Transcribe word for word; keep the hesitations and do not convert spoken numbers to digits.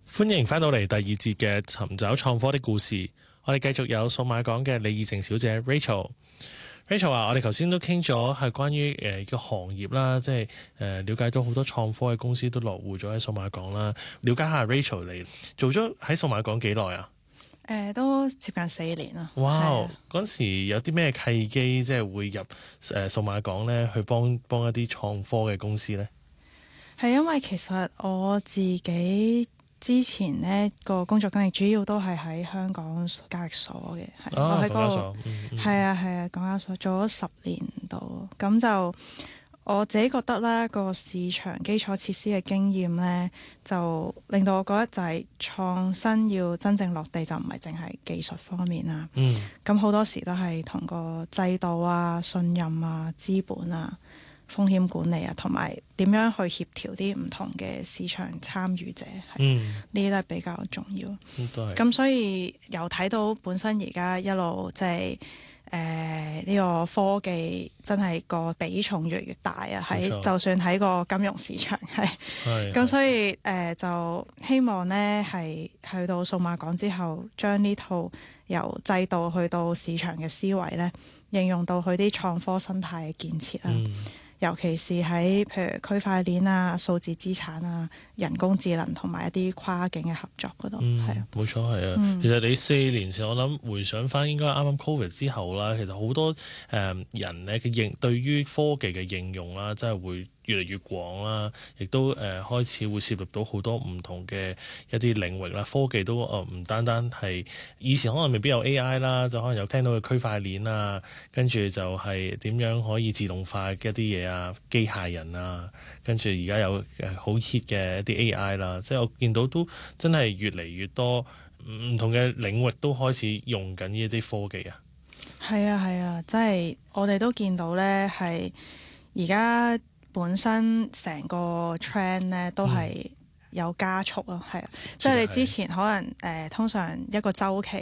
歡迎翻到嚟第二節嘅尋找創科的故事，我哋繼續有數碼港嘅李義靜小姐 Rachel。Rachel 話：我哋頭先都傾咗係關於誒個行業啦，即係誒了解到好多創科嘅公司都落戶咗喺數碼港啦。了解下 Rachel 你做咗喺數碼港幾耐啊？ 誒、呃、都接近四年啦。 哇！ 嗰、 啊、時有啲咩契機，即係會入誒數碼港咧，去幫幫一啲創科嘅公司咧？ 係因為其實我自己之前呢個工作經歷主要都係喺香港交易所嘅，係、 啊、 我喺嗰度係啊係啊港交所做咗十年度，咁就我自己覺得咧個市場基礎設施嘅經驗咧，就令到我覺得就係創新要真正落地就唔係淨係技術方面啦。 嗯， 咁好多時都係同個制度啊、信任啊、資本啊、風險管理啊，同埋點樣去協調啲唔同嘅市場參與者，係呢啲都係比較重要。咁、嗯、所以又睇到本身而家一路即係誒呢個科技真係個比重越嚟越大啊！喺就算喺個金融市場係，咁所以誒、呃、就希望呢係去到數碼港之後，將呢套由制度去到市場嘅思維呢，應用到去啲創科生態嘅建設啊。嗯，尤其是喺譬如區塊鏈啊、數字資產啊、人工智能同埋一啲跨境嘅合作嗰度，係、嗯、啊， 冇錯係啊。嗯、其實你四年前我諗回想翻，應該啱啱 Covid 之後啦，其實好多誒、呃、人咧嘅應對於科技嘅應用啦，真係會越嚟越廣啦，亦都誒、呃、開始會涉及到好多唔同嘅一啲領域啦。科技都誒唔、呃、單單係以前可能未必有 A I 啦，就可能有聽到嘅區塊鏈啊，跟住就係點樣可以自動化嘅一啲嘢啊，機械人啊，跟住而家有誒好 hit 嘅一啲 A I 啦，即係我見到都真係越嚟越多唔同嘅領域都開始用緊呢一啲科技啊。 係啊係啊，即係我哋都見到咧，係而家本身成個 trend 咧都係有加速咯，係啊，即係你之前可能誒、呃、通常一個週期